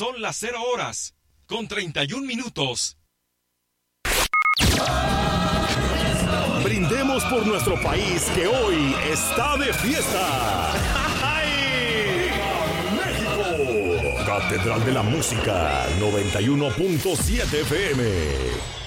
son las 0:31. Brindemos por nuestro país que hoy está de fiesta. ¡México! Catedral de la Música, 91.7 FM.